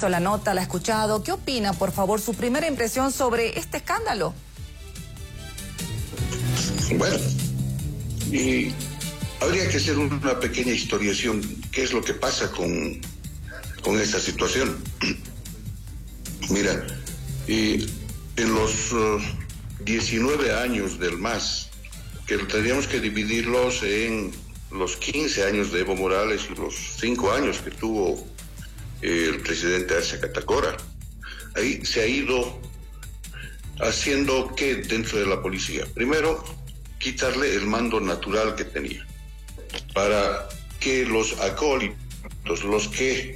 visto la nota, la ha escuchado. ¿Qué opina, por favor, su primera impresión sobre este escándalo? Bueno, y habría que hacer una pequeña historiación. ¿Qué es lo que pasa con esta situación? Mira, en los 19 años del MAS, que tendríamos que dividirlos en los 15 años de Evo Morales y los 5 años que tuvo el presidente Arce Catacora, ahí se ha ido haciendo que dentro de la policía, primero, quitarle el mando natural que tenía, para que los acólitos, los que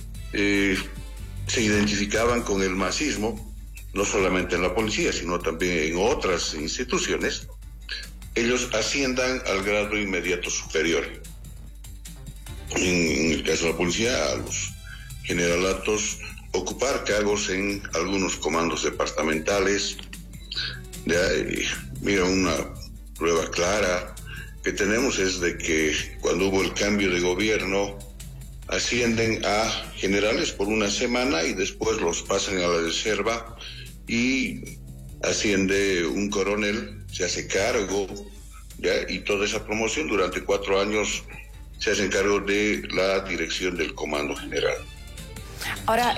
se identificaban con el masismo, no solamente en la policía, sino también en otras instituciones, ellos asciendan al grado inmediato superior. En el caso de la policía, a los generalatos, ocupar cargos en algunos comandos departamentales. Mira, una prueba clara que tenemos es de que cuando hubo el cambio de gobierno, ascienden a generales por una semana y después los pasan a la reserva y asciende un coronel, se hace cargo, ¿ya? Y toda esa promoción durante 4 años se hacen cargo de la dirección del Comando General. Ahora,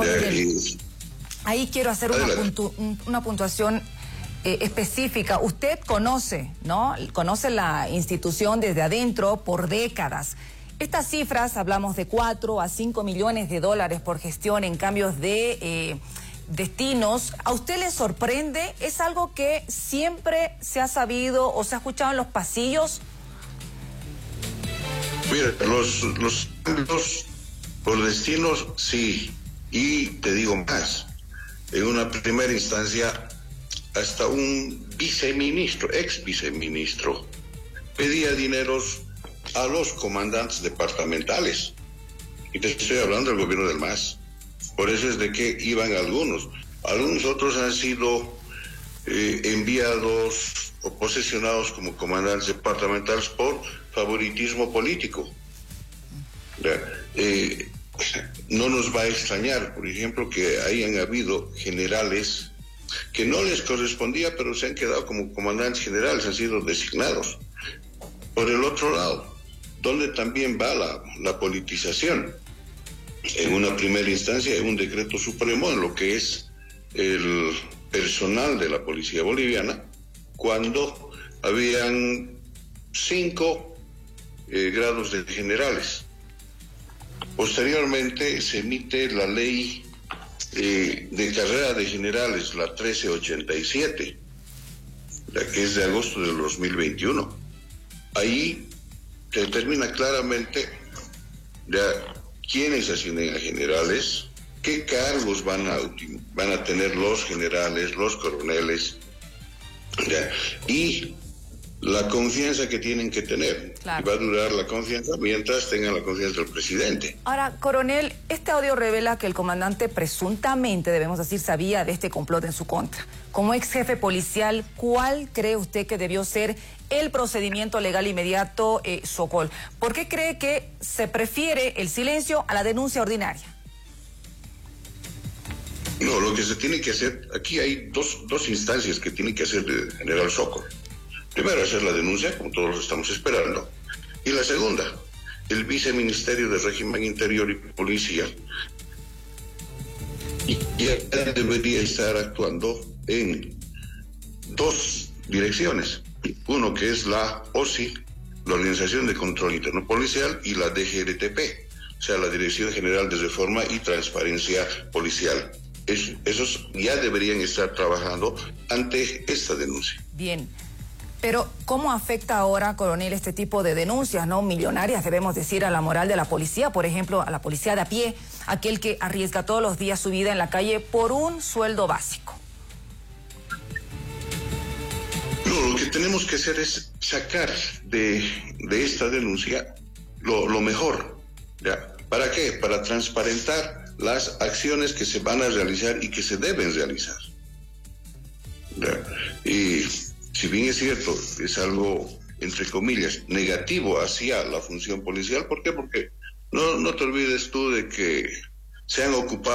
ahí quiero hacer una puntuación específica. Usted conoce, ¿no? Conoce la institución desde adentro por décadas. Estas cifras, hablamos de 4 a 5 millones de dólares por gestión en cambios de destinos. ¿A usted le sorprende? ¿Es algo que siempre se ha sabido o se ha escuchado en los pasillos? Mira, los cambios por destinos, sí. Y te digo más, en una primera instancia, hasta un viceministro, ex viceministro, pedía dineros a los comandantes departamentales. Y te estoy hablando del gobierno del MAS. Por eso es de que iban algunos. Algunos otros han sido enviados o posesionados como comandantes departamentales por favoritismo político. No nos va a extrañar, por ejemplo, que hayan habido generales que no les correspondía, pero se han quedado como comandantes generales, han sido designados. Por el otro lado, donde también va la politización. En una primera instancia, en un decreto supremo, en lo que es el personal de la policía boliviana, cuando habían 5 grados de generales. Posteriormente se emite la ley de carrera de generales, la 1387, la que es de agosto del 2021. Ahí se determina claramente quiénes ascienden a generales, qué cargos van a tener los generales, los coroneles, y la confianza que tienen que tener. Claro. Y va a durar la confianza mientras tengan la confianza del presidente. Ahora, coronel, este audio revela que el comandante presuntamente, debemos decir, sabía de este complot en su contra. Como ex jefe policial, ¿cuál cree usted que debió ser el procedimiento legal inmediato, Sokol? ¿Por qué cree que se prefiere el silencio a la denuncia ordinaria? No, lo que se tiene que hacer, aquí hay dos instancias que tiene que hacer el general Sokol. Primero, hacer la denuncia, como todos estamos esperando. Y la segunda, el Viceministerio de Régimen Interior y Policía ya debería estar actuando en 2 direcciones. Uno que es la OSI, la Organización de Control Interno Policial, y la DGRTP, o sea, la Dirección General de Reforma y Transparencia Policial. Esos ya deberían estar trabajando ante esta denuncia. Bien. Pero, ¿cómo afecta ahora, coronel, este tipo de denuncias, no millonarias, debemos decir, a la moral de la policía? Por ejemplo, a la policía de a pie, aquel que arriesga todos los días su vida en la calle por un sueldo básico. No, lo que tenemos que hacer es sacar de esta denuncia lo mejor, ¿ya? ¿Para qué? Para transparentar las acciones que se van a realizar y que se deben realizar, ¿ya? Y si bien es cierto, es algo, entre comillas, negativo hacia la función policial. ¿Por qué? Porque no te olvides tú de que se han ocupado